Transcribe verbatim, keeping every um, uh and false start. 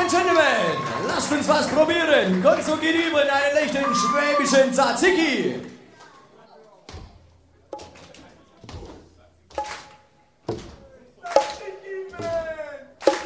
and Gentlemen, lasst uns was probieren. Gonzo geht über in einen echten schwäbischen Tzatziki.